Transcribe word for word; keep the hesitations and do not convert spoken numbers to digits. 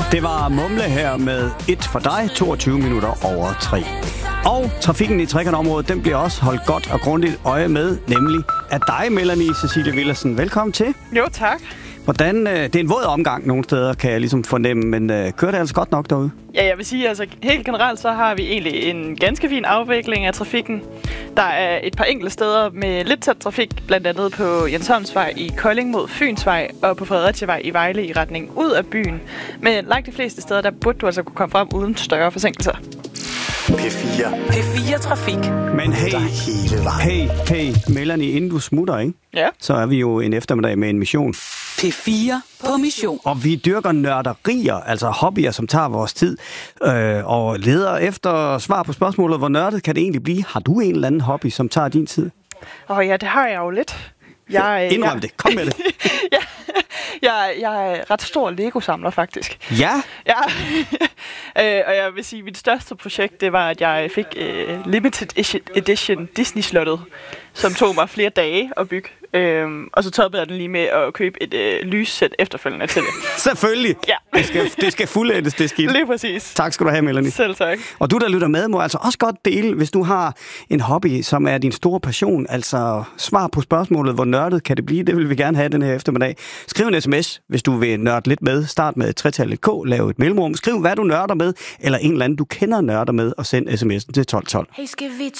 Det var Mumle her med et for dig, toogtyve minutter over tre. Og trafikken i trekantområdet, den bliver også holdt godt og grundigt øje med, nemlig af dig, Melanie Cecilie Villersen. Velkommen til. Jo, tak. Hvordan, øh, det er en våd omgang nogle steder, kan jeg ligesom fornemme, men øh, kører det altså godt nok derude? Ja, jeg vil sige, altså helt generelt, så har vi egentlig en ganske fin afvikling af trafikken. Der er et par enkelte steder med lidt tæt trafik, blandt andet på Jensholmsvej i Kolding mod Fynsvej og på Fredericia i Vejle i retning ud af byen. Men langt de fleste steder, der burde du altså kunne komme frem uden større forsinkelser. P fire. P fire Trafik. Men hey, hey, hey, Melanie, inden du smutter, ikke? Ja. Så er vi jo en eftermiddag med en mission. P fire på mission. Og vi dyrker nørderier, altså hobbyer, som tager vores tid, øh, og leder efter svar på spørgsmålet, hvor nørdet kan det egentlig blive? Har du en eller anden hobby, som tager din tid? Åh ja, det har jeg jo lidt. Jeg, Indrøm jeg... det, kom med det. ja, jeg, jeg er ret stor Lego-samler, faktisk. Ja? Ja, øh, og jeg vil sige, at mit største projekt, det var, at jeg fik øh, Limited Edition Disney-slottet, som tog mig flere dage at bygge. Øhm, og så toppede jeg den lige med at købe et øh, lyssæt efterfølgende til det. Selvfølgelig. Ja. Det skal, det skal fuldendes, det skidt. Lige præcis. Tak skal du have, Melanie. Selv tak. Og du, der lytter med, må altså også godt dele, hvis du har en hobby, som er din store passion. Altså svar på spørgsmålet, hvor nørdet kan det blive. Det vil vi gerne have den her eftermiddag. Skriv en sms, hvis du vil nørde lidt med. Start med tretallet K, lav et mellemrum. Skriv, hvad du nørder med, eller en eller anden, du kender nørder med, og send sms'en til tolv tolv. Hey, skal vi